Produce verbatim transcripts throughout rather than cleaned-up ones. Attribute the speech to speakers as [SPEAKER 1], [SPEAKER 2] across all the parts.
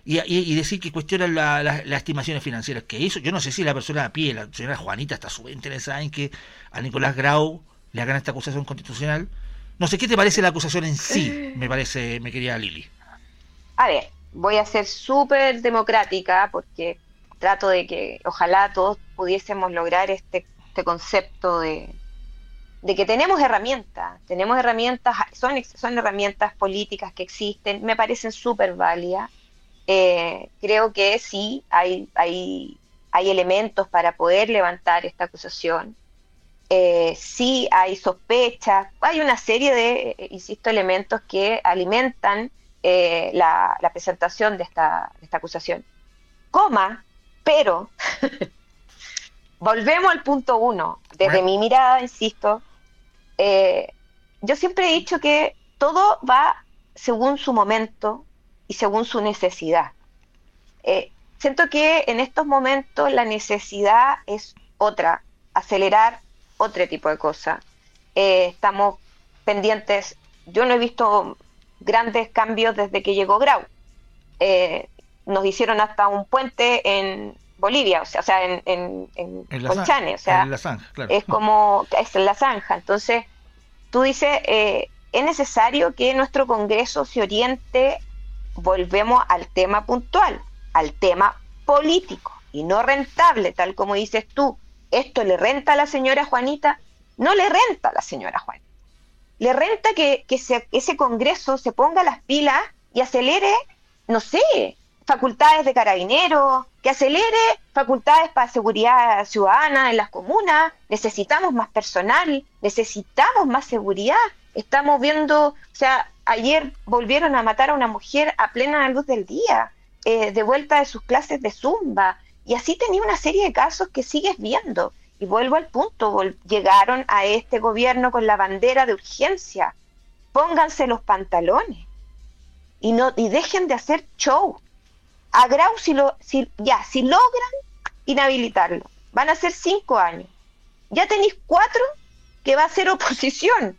[SPEAKER 1] y, y, y decir que cuestionan la, la, las estimaciones financieras que hizo. Yo no sé si la persona a pie, la señora Juanita, está súper interesada en que a Nicolás Grau le hagan esta acusación constitucional. No sé, ¿qué te parece la acusación en sí? Me parece, me quería Lili.
[SPEAKER 2] A ver, voy a ser súper democrática porque trato de que ojalá todos pudiésemos lograr este, este concepto de, de que tenemos herramientas, tenemos herramientas, son, son herramientas políticas que existen, me parecen súper válidas. Eh, creo que sí, hay, hay, hay elementos para poder levantar esta acusación. Eh, sí hay sospechas, hay una serie de, eh, insisto, elementos que alimentan eh, la, la presentación de esta, de esta acusación. Coma, pero volvemos al punto uno. Desde mi mirada, insisto, eh, yo siempre he dicho que todo va según su momento y según su necesidad. Eh, siento que en estos momentos la necesidad es otra, acelerar otro tipo de cosas. Eh, estamos pendientes, yo no he visto grandes cambios desde que llegó Grau. Eh, nos hicieron hasta un puente en Bolivia, o sea, o sea en, en, en, en Colchane, o sea,
[SPEAKER 1] en la zanja, claro.
[SPEAKER 2] Es como, es en la zanja. Entonces, tú dices, eh, es necesario que nuestro Congreso se oriente, volvemos al tema puntual, al tema político y no rentable, tal como dices tú. ¿Esto le renta a la señora Juanita? No le renta a la señora Juanita. Le renta que, que se, ese Congreso se ponga las pilas y acelere, no sé, facultades de carabineros, que acelere facultades para seguridad ciudadana en las comunas. Necesitamos más personal, necesitamos más seguridad. Estamos viendo, o sea, ayer volvieron a matar a una mujer a plena luz del día, eh, de vuelta de sus clases de zumba. Y así tenía una serie de casos que sigues viendo. Y vuelvo al punto, vol- llegaron a este gobierno con la bandera de urgencia. Pónganse los pantalones y no y dejen de hacer show. A Grau, si lo, si, ya, si logran inhabilitarlo, van a ser cinco años. Ya tenéis cuatro que va a ser oposición.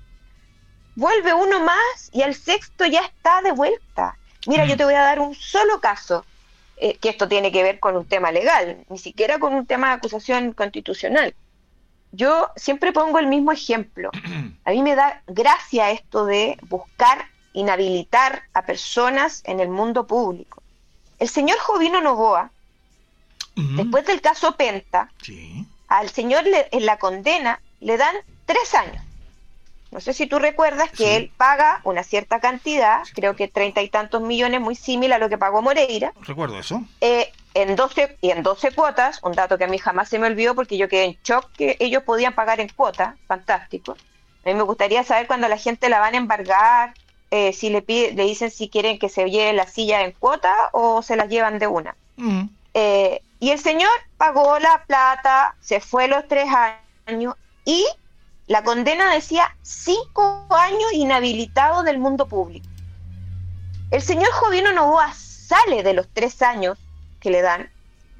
[SPEAKER 2] Vuelve uno más y al sexto ya está de vuelta. Mira, yo te voy a dar un solo caso. Eh, que esto tiene que ver con un tema legal, ni siquiera con un tema de acusación constitucional. Yo siempre pongo el mismo ejemplo. A mí me da gracia esto de buscar inhabilitar a personas en el mundo público. El señor Jovino Novoa, uh-huh. después del caso Penta, sí. al señor le, en la condena le dan tres años. No sé si tú recuerdas que sí. él paga una cierta cantidad, sí. creo que treinta y tantos millones, muy similar a lo que pagó Moreira.
[SPEAKER 1] Recuerdo eso.
[SPEAKER 2] Eh, en doce, y en doce cuotas, un dato que a mí jamás se me olvidó porque yo quedé en shock que ellos podían pagar en cuotas, fantástico. A mí me gustaría saber cuando a la gente la van a embargar, eh, si le pide, le dicen si quieren que se lleve la silla en cuota o se la llevan de una. Mm. Eh, y el señor pagó la plata, se fue los tres años y la condena decía cinco años inhabilitado del mundo público. El señor Jovino Novoa sale de los tres años que le dan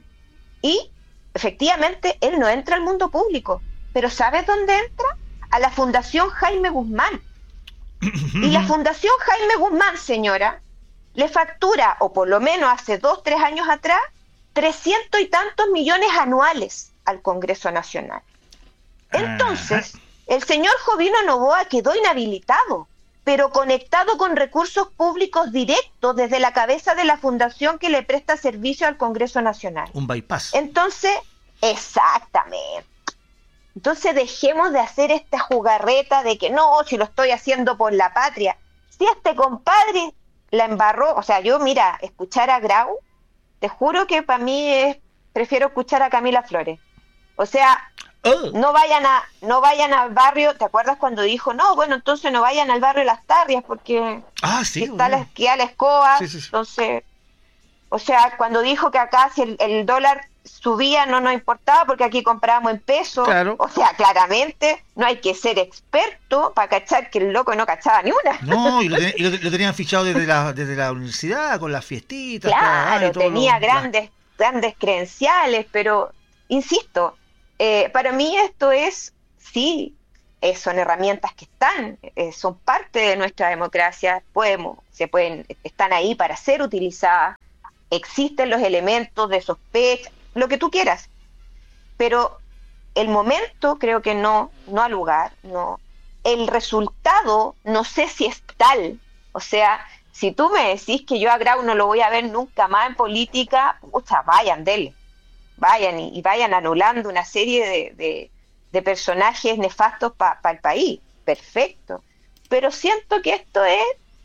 [SPEAKER 2] y efectivamente él no entra al mundo público. Pero ¿sabes dónde entra? A la Fundación Jaime Guzmán. Y la Fundación Jaime Guzmán, señora, le factura, o por lo menos hace dos, tres años atrás, trescientos y tantos millones anuales al Congreso Nacional. Entonces, el señor Jovino Novoa quedó inhabilitado, pero conectado con recursos públicos directos desde la cabeza de la fundación que le presta servicio al Congreso Nacional.
[SPEAKER 1] Un bypass.
[SPEAKER 2] Entonces, exactamente. Entonces dejemos de hacer esta jugarreta de que no, si lo estoy haciendo por la patria. Si este compadre la embarró, o sea, yo, mira, escuchar a Grau, te juro que para mí es, prefiero escuchar a Camila Flores. O sea, oh. no vayan a no vayan al barrio, ¿te acuerdas cuando dijo, no, bueno, entonces no vayan al barrio Las Tarrias porque
[SPEAKER 1] ah, sí,
[SPEAKER 2] está
[SPEAKER 1] bueno.
[SPEAKER 2] la esquía la escoba,
[SPEAKER 1] sí, sí, sí.
[SPEAKER 2] Entonces, o sea, cuando dijo que acá si el, el dólar subía no nos importaba porque aquí comprábamos en pesos,
[SPEAKER 1] claro.
[SPEAKER 2] O sea, claramente no hay que ser experto para cachar que el loco no cachaba ni una.
[SPEAKER 1] No, y lo, ten, y lo, lo tenían fichado desde la desde la universidad con las fiestitas.
[SPEAKER 2] Claro,
[SPEAKER 1] todo,
[SPEAKER 2] tenía
[SPEAKER 1] lo,
[SPEAKER 2] grandes la... grandes credenciales, pero insisto, eh, para mí esto es, sí, eh, son herramientas que están, eh, son parte de nuestra democracia, podemos, se pueden, están ahí para ser utilizadas. existen los elementos de sospecha, lo que tú quieras, pero el momento creo que no, no ha lugar, no. El resultado no sé si es tal, o sea, si tú me decís que yo a Grau no lo voy a ver nunca más en política, pucha, vayan, dele, vayan y, y vayan anulando una serie de, de, de personajes nefastos para pa el país, perfecto, pero siento que esto es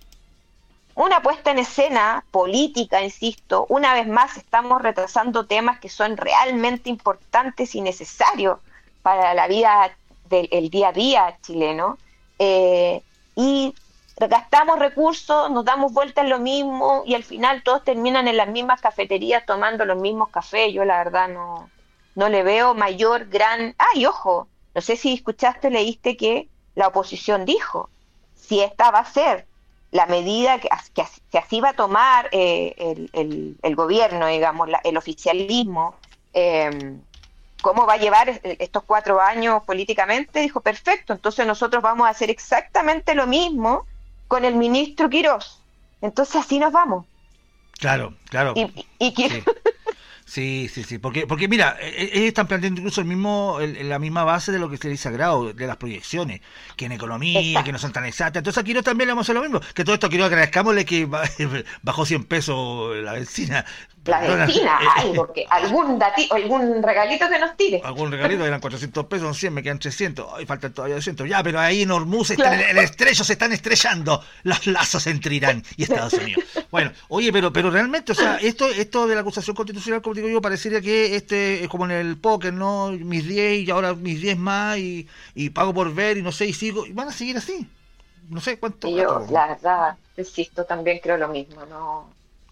[SPEAKER 2] una puesta en escena política, insisto, una vez más estamos retrasando temas que son realmente importantes y necesarios para la vida del el día a día chileno, eh, y gastamos recursos, nos damos vuelta en lo mismo y al final todos terminan en las mismas cafeterías tomando los mismos cafés. Yo la verdad no, no le veo mayor gran... ¡Ah, y ojo! No sé si escuchaste, leíste que la oposición dijo, si esta va a ser la medida que, que, que así va a tomar eh, el, el, el gobierno, digamos, la, el oficialismo, eh, cómo va a llevar estos cuatro años políticamente, dijo, perfecto, entonces nosotros vamos a hacer exactamente lo mismo con el ministro Quirós. Entonces así nos vamos.
[SPEAKER 1] Claro, claro.
[SPEAKER 2] Y, y, y
[SPEAKER 1] sí. Sí, sí, sí, porque, porque mira, ellos están planteando incluso el mismo, el, la misma base de lo que se dice a Grau, de las proyecciones, que en economía, exacto, que no son tan exactas. Entonces a Quirós también le vamos a hacer lo mismo, que todo esto quiero agradezcámosle que bajó cien pesos la benzina.
[SPEAKER 2] La benzina, algo, que algún dati, algún regalito que nos tire.
[SPEAKER 1] Algún regalito, eran cuatrocientos pesos, son cien, me quedan trescientos, ay, faltan todavía doscientos. Ya, pero ahí en Hormuz, claro, están, el, el estrecho se están estrellando los lazos entre Irán y Estados Unidos. Bueno, oye, pero pero realmente, o sea, esto esto de la acusación constitucional, como digo yo, parecería que este es como en el póker, ¿no? Mis diez y ahora mis diez más y, y pago por ver y no sé, y sigo, y van a seguir así. No sé cuánto.
[SPEAKER 2] Y yo, la verdad, insisto, también creo lo mismo, ¿no?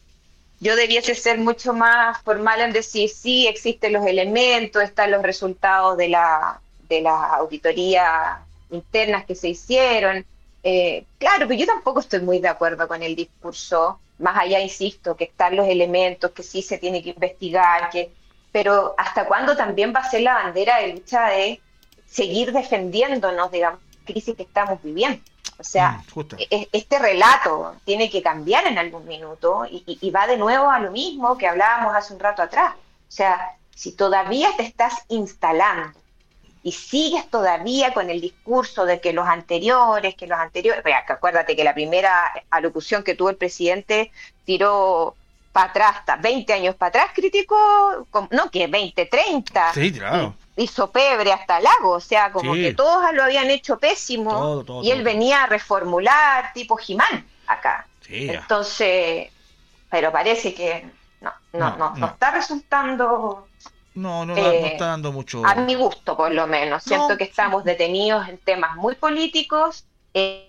[SPEAKER 2] Yo debiese ser mucho más formal en decir, sí, existen los elementos, están los resultados de la de las auditorías internas que se hicieron. Eh, claro, pero yo tampoco estoy muy de acuerdo con el discurso, más allá, insisto, que están los elementos, que sí se tiene que investigar, que pero ¿hasta cuándo también va a ser la bandera de lucha de seguir defendiéndonos, digamos, de la crisis que estamos viviendo? O sea, mm, este relato tiene que cambiar en algún minuto y, y, y va de nuevo a lo mismo que hablábamos hace un rato atrás. O sea, si todavía te estás instalando y sigues todavía con el discurso de que los anteriores, que los anteriores... Pues, acuérdate que la primera alocución que tuvo el presidente tiró para atrás, veinte años para atrás, criticó, no, que veinte, treinta.
[SPEAKER 1] Sí, claro.
[SPEAKER 2] Hizo pebre hasta el lago, o sea, como sí, que todos lo habían hecho pésimo, todo, todo, y él todo, venía todo. a reformular tipo He-Man acá. Sí, entonces, pero parece que no, no, no, no, no. no está resultando...
[SPEAKER 1] No, no, eh, no está dando mucho...
[SPEAKER 2] A mi gusto, por lo menos. Siento no, que estamos detenidos en temas muy políticos, eh,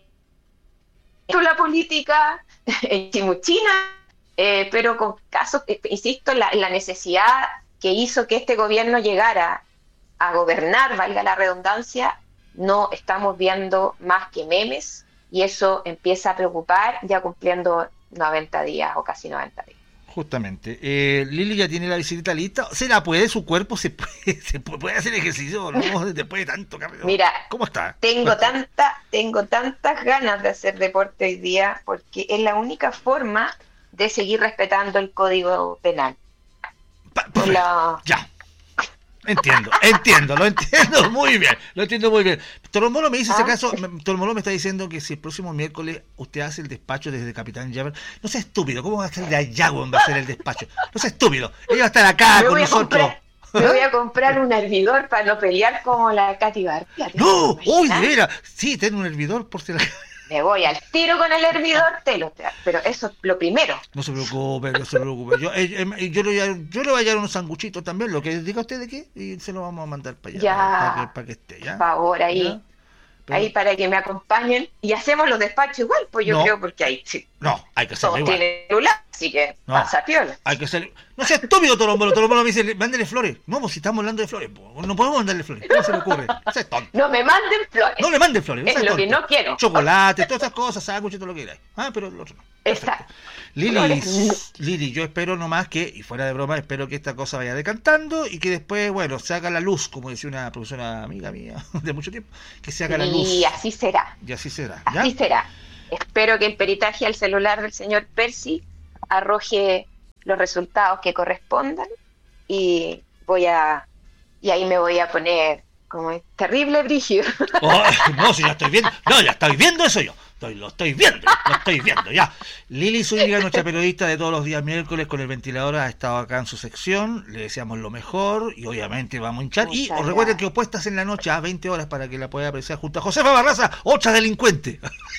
[SPEAKER 2] en la política, en Chimuchina, eh, pero con casos, eh, insisto, la, la necesidad que hizo que este gobierno llegara a gobernar, valga la redundancia, no estamos viendo más que memes, y eso empieza a preocupar ya cumpliendo noventa días o casi noventa días.
[SPEAKER 1] Justamente. Eh, Lili ya tiene la bicicleta lista. ¿Se la puede? ¿Su cuerpo se puede, se puede hacer ejercicio? ¿No? Después de tanto cambio.
[SPEAKER 2] Mira,
[SPEAKER 1] ¿cómo está?
[SPEAKER 2] Tengo tanta, tengo tantas ganas de hacer deporte hoy día porque es la única forma de seguir respetando el Código Penal.
[SPEAKER 1] Pa, pa, la... Ya. Entiendo, entiendo, lo entiendo muy bien, lo entiendo muy bien. Tolomolo me dice, ¿Ah? si acaso, Tolomolo me está diciendo que si el próximo miércoles usted hace el despacho desde Capitán Jagger, no sea estúpido, ¿cómo va a ser de allá donde va a hacer el despacho? No sea estúpido, ella va a estar acá me con nosotros.
[SPEAKER 2] Comprar, me voy a comprar un hervidor para no pelear como la Katy García.
[SPEAKER 1] No, uy, de veras, sí, ten un hervidor por si la...
[SPEAKER 2] Me voy al tiro con el hervidor, te lo tra- pero eso es lo primero.
[SPEAKER 1] No se preocupe, no se preocupe. Yo, eh, eh, yo, le, yo le voy a llevar unos sanguchitos también, lo que diga usted de qué, y se lo vamos a mandar para allá.
[SPEAKER 2] Ya,
[SPEAKER 1] para que, para que esté, ¿ya?
[SPEAKER 2] Por favor, ahí. Pero, ahí para que me acompañen y hacemos los despachos igual, pues yo no, creo, porque ahí sí.
[SPEAKER 1] No, hay que hacerlo
[SPEAKER 2] igual. Tiene celular, así que no, pasa piola.
[SPEAKER 1] Hay que hacer. No sea estúpido, Tolombolo. Tolombolo me dice, mándele flores. No, pues si estamos hablando de flores, no podemos mandarle flores. ¿Cómo se le ocurre? No seas tonto.
[SPEAKER 2] No me manden flores.
[SPEAKER 1] No le manden flores. No
[SPEAKER 2] es lo tonto. Que no quiero.
[SPEAKER 1] Chocolate, todas esas cosas, sándwiches, todo lo que quieras. Ah, pero el otro no.
[SPEAKER 2] Exacto.
[SPEAKER 1] Lili, Lili, yo espero nomás que, y fuera de broma, espero que esta cosa vaya decantando y que después, bueno, se haga la luz, como decía una profesora amiga mía de mucho tiempo, que se haga la luz.
[SPEAKER 2] Y así será.
[SPEAKER 1] Y así será.
[SPEAKER 2] ¿ya? Así será. Espero que el peritaje al celular del señor Percy arroje los resultados que correspondan y voy a y ahí me voy a poner como terrible brígido.
[SPEAKER 1] Oh, no, si ya estoy viendo, no, ya estoy viendo eso yo. Estoy, lo estoy viendo, lo estoy viendo, ya. Lili Zúñiga, nuestra periodista de todos los días miércoles con el ventilador, ha estado acá en su sección. Le deseamos lo mejor y obviamente vamos a hinchar.
[SPEAKER 2] Muchas
[SPEAKER 1] y os recuerden que opuestas en la noche a veinte horas para que la pueda apreciar junto a Josefa Barraza, otra delincuente.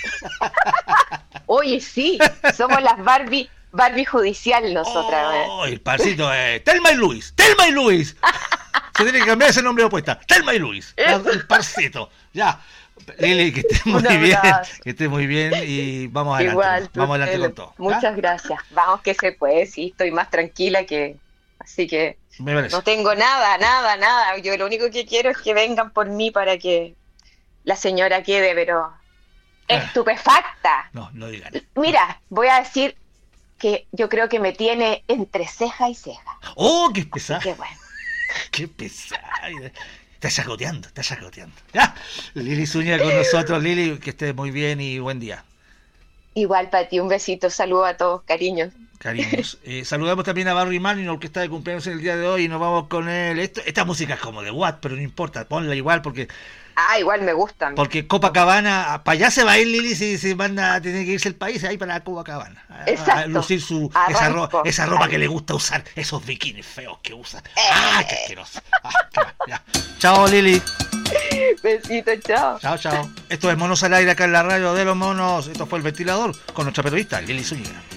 [SPEAKER 2] Oye, sí, somos las Barbie, Barbie judicial nosotras.
[SPEAKER 1] Oh, el parcito es Telma y Luis, Telma y Luis. Se tiene que cambiar ese nombre de opuesta. Telma y Luis, el parcito. Ya. Lili, que esté muy bien, que esté muy bien y vamos adelante.
[SPEAKER 2] Igual,
[SPEAKER 1] vamos adelante con todo. ¿Ya?
[SPEAKER 2] Muchas gracias. Vamos que se puede, sí, estoy más tranquila que... Así que
[SPEAKER 1] Me parece.
[SPEAKER 2] no tengo nada, nada, nada. Yo lo único que quiero es que vengan por mí para que la señora quede, pero
[SPEAKER 1] Ah.
[SPEAKER 2] estupefacta.
[SPEAKER 1] No, no digan.
[SPEAKER 2] Mira, voy a decir que yo creo que me tiene entre ceja y ceja.
[SPEAKER 1] Oh, qué pesada.
[SPEAKER 2] Qué bueno.
[SPEAKER 1] Qué pesada. Está chacoteando, está chacoteando. Ya. Lili Zúñiga con nosotros. Lili, que esté muy bien y buen día.
[SPEAKER 2] Igual para ti, un besito, saludo a todos, cariños.
[SPEAKER 1] Cariños. Eh, saludamos también a Barry Manilow, que está de cumpleaños en el día de hoy, y nos vamos con él. Esto, esta música es como de Watt, pero no importa, ponla igual porque
[SPEAKER 2] Ah, igual me gustan.
[SPEAKER 1] porque Copacabana, para allá se va a ir Lili si se van a tener que irse el país, ahí para Copacabana. A,
[SPEAKER 2] Exacto.
[SPEAKER 1] a lucir su esa, ro,
[SPEAKER 2] Arranco.
[SPEAKER 1] esa ropa
[SPEAKER 2] Ay.
[SPEAKER 1] que le gusta usar, esos bikinis feos que usa.
[SPEAKER 2] Eh.
[SPEAKER 1] ¡Ah, qué asqueroso! Ah, qué mal, ya. Chao, Lili.
[SPEAKER 2] Besito, chao.
[SPEAKER 1] Chao, chao. Esto es Monos al Aire acá en la radio de los monos. Esto fue El Ventilador con nuestra periodista Lili Zúñiga.